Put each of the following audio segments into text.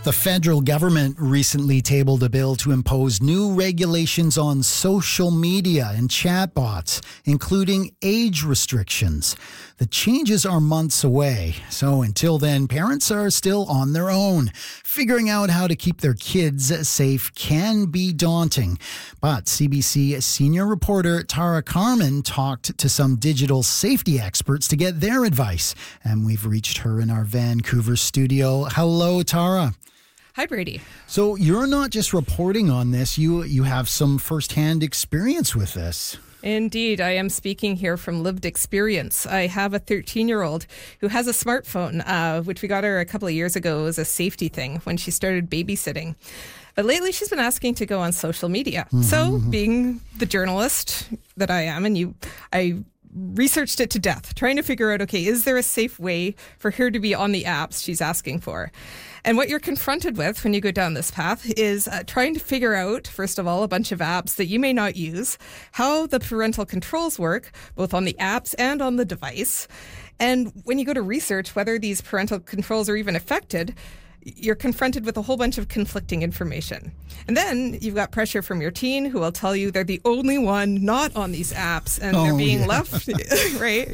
The federal government recently tabled a bill to impose new regulations on social media and chatbots, including age restrictions. The changes are months away, so until then, parents are still on their own. Figuring out how to keep their kids safe can be daunting. But CBC senior reporter Tara Carman talked to some digital safety experts to get their advice, and we've reached her in our Vancouver studio. Hello, Tara. Hi, Brady. So you're not just reporting on this, you have some firsthand experience with this. Indeed, I am speaking here from lived experience. I have a 13-year-old who has a smartphone, which we got her a couple of years ago as a safety thing when she started babysitting. But lately she's been asking to go on social media. Mm-hmm. So being the journalist that I am, I researched it to death, trying to figure out, okay, is there a safe way for her to be on the apps she's asking for? And what you're confronted with when you go down this path is trying to figure out, first of all, a bunch of apps that you may not use, how the parental controls work, both on the apps and on the device. And when you go to research whether these parental controls are even affected, you're confronted with a whole bunch of conflicting information. And then you've got pressure from your teen who will tell you they're the only one not on these apps and they're being left, right?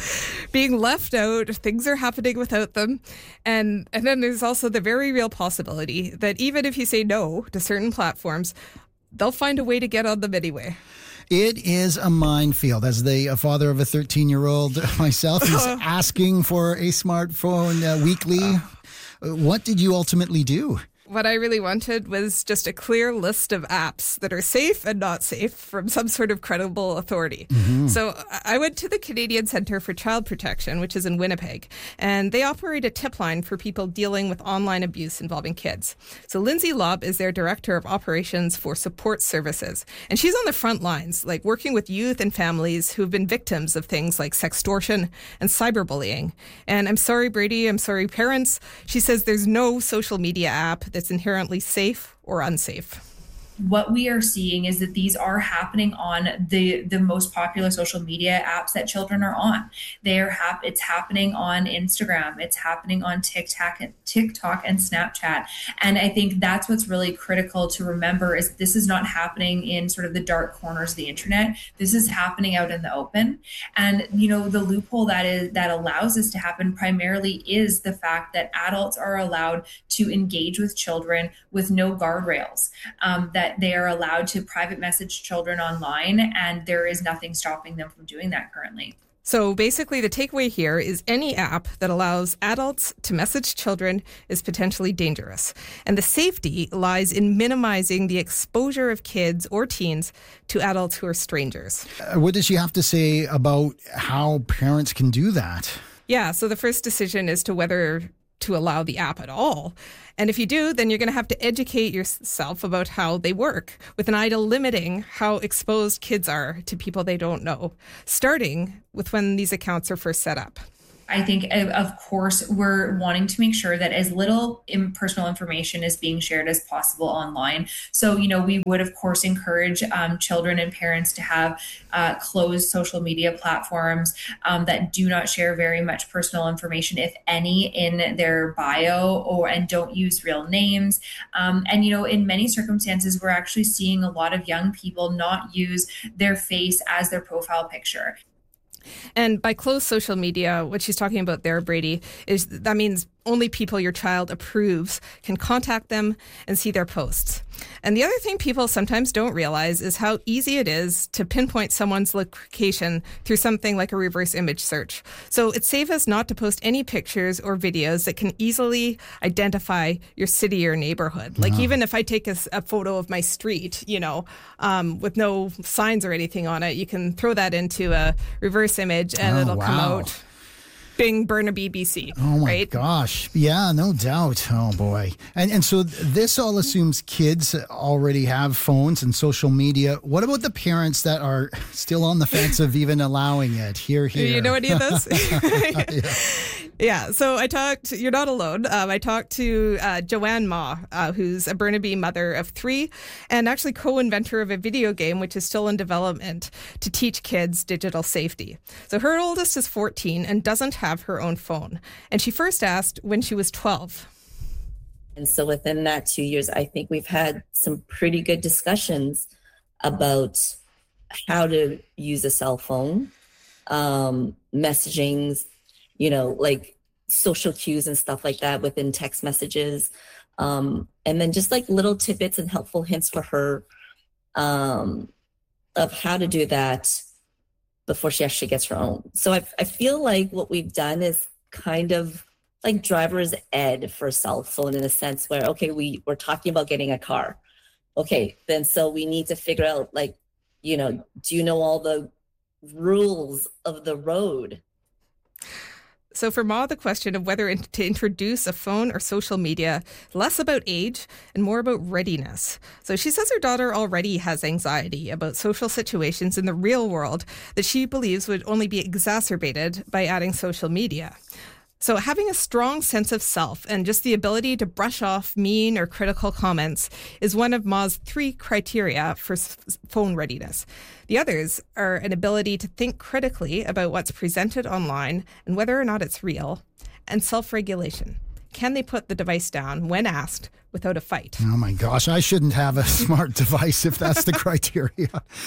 Being left out. Things are happening without them. And then there's also the very real possibility that even if you say no to certain platforms, they'll find a way to get on them anyway. It is a minefield. As the father of a 13-year-old myself, who's asking for a smartphone weekly. What did you ultimately do? What I really wanted was just a clear list of apps that are safe and not safe from some sort of credible authority. Mm-hmm. So I went to the Canadian Centre for Child Protection, which is in Winnipeg, and they operate a tip line for people dealing with online abuse involving kids. So Lindsay Lobb is their Director of Operations for Support Services, and she's on the front lines, like working with youth and families who have been victims of things like sextortion and cyberbullying. And I'm sorry, Brady, I'm sorry, parents. She says there's no social media app that's inherently safe or unsafe. What we are seeing is that these are happening on the most popular social media apps that children are on. It's happening on Instagram. It's happening on TikTok and Snapchat. And I think that's what's really critical to remember is this is not happening in sort of the dark corners of the internet. This is happening out in the open. And, the loophole that allows this to happen primarily is the fact that adults are allowed to engage with children with no guardrails, that they are allowed to private message children online, and there is nothing stopping them from doing that currently. So basically the takeaway here is any app that allows adults to message children is potentially dangerous. And the safety lies in minimizing the exposure of kids or teens to adults who are strangers. What does she have to say about how parents can do that? Yeah, so the first decision is to whether to allow the app at all. And if you do, then you're going to have to educate yourself about how they work with an eye to limiting how exposed kids are to people they don't know, starting with when these accounts are first set up. I think, of course, we're wanting to make sure that as little personal information is being shared as possible online. So, we would, of course, encourage children and parents to have closed social media platforms that do not share very much personal information, if any, in their bio and don't use real names. In many circumstances, we're actually seeing a lot of young people not use their face as their profile picture. And by closed social media, what she's talking about there, Brady, is that means only people your child approves can contact them and see their posts. And the other thing people sometimes don't realize is how easy it is to pinpoint someone's location through something like a reverse image search. So it's safest not to post any pictures or videos that can easily identify your city or neighborhood. Like even if I take a photo of my street, with no signs or anything on it, you can throw that into a reverse image and it'll come out. Bing, Burnaby, BC. Oh, my right? gosh. Yeah, no doubt. Oh, boy. And so this all assumes kids already have phones and social media. What about the parents that are still on the fence of even allowing it? Here. You know any of those? Yeah. Yeah, so you're not alone. I talked to Joanne Ma, who's a Burnaby mother of 3 and actually co-inventor of a video game, which is still in development to teach kids digital safety. So her oldest is 14 and doesn't have her own phone. And she first asked when she was 12. And so within that 2 years, I think we've had some pretty good discussions about how to use a cell phone, messagings, like social cues and stuff like that within text messages. And then just like little tidbits and helpful hints for her of how to do that before she actually gets her own. So I feel like what we've done is kind of like driver's ed for a cell phone, in a sense where, okay, we're talking about getting a car. Okay, then so we need to figure out, like, do you know all the rules of the road? So for Ma, the question of whether to introduce a phone or social media, less about age and more about readiness. So she says her daughter already has anxiety about social situations in the real world that she believes would only be exacerbated by adding social media. So having a strong sense of self and just the ability to brush off mean or critical comments is one of Ma's 3 criteria for phone readiness. The others are an ability to think critically about what's presented online and whether or not it's real, and self-regulation. Can they put the device down when asked without a fight? Oh my gosh, I shouldn't have a smart device if that's the criteria.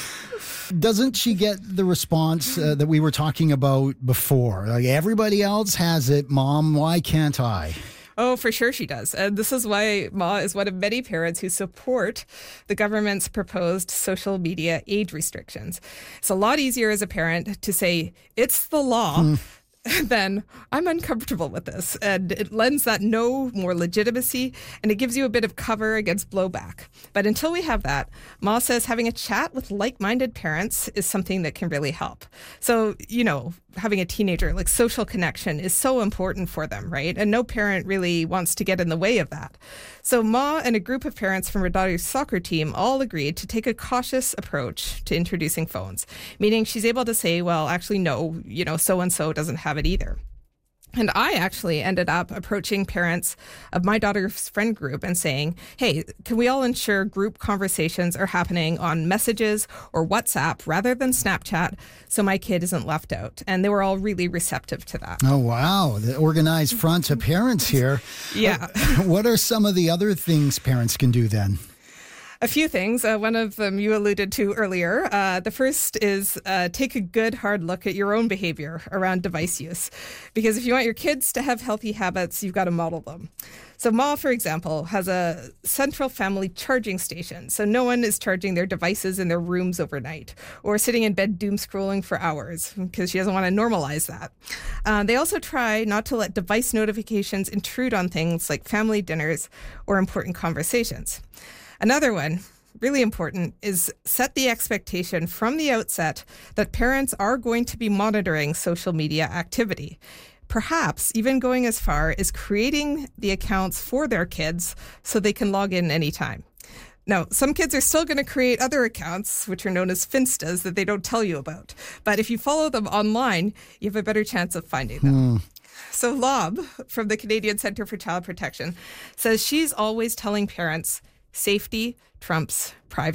Doesn't she get the response that we were talking about before? Like, everybody else has it, Mom, why can't I? Oh, for sure she does. And this is why Ma is one of many parents who support the government's proposed social media age restrictions. It's a lot easier as a parent to say, it's the law, then I'm uncomfortable with this. And it lends that no more legitimacy, and it gives you a bit of cover against blowback. But until we have that, Ma says having a chat with like-minded parents is something that can really help. So, having a teenager, like, social connection is so important for them, right? And no parent really wants to get in the way of that. So Ma and a group of parents from her daughter's soccer team all agreed to take a cautious approach to introducing phones, meaning she's able to say, well, actually, no, so-and-so doesn't have it either. And I actually ended up approaching parents of my daughter's friend group and saying, hey, can we all ensure group conversations are happening on messages or WhatsApp rather than Snapchat so my kid isn't left out? And they were all really receptive to that. Oh, wow. The organized front of parents here. Yeah. What are some of the other things parents can do then? A few things. One of them you alluded to earlier. The first is take a good hard look at your own behavior around device use. Because if you want your kids to have healthy habits, you've got to model them. So Ma, for example, has a central family charging station. So no one is charging their devices in their rooms overnight or sitting in bed doom scrolling for hours, because she doesn't want to normalize that. They also try not to let device notifications intrude on things like family dinners or important conversations. Another one, really important, is set the expectation from the outset that parents are going to be monitoring social media activity. Perhaps even going as far as creating the accounts for their kids so they can log in anytime. Now, some kids are still going to create other accounts, which are known as Finstas, that they don't tell you about. But if you follow them online, you have a better chance of finding them. So Lob, from the Canadian Centre for Child Protection, says she's always telling parents, safety trumps privacy.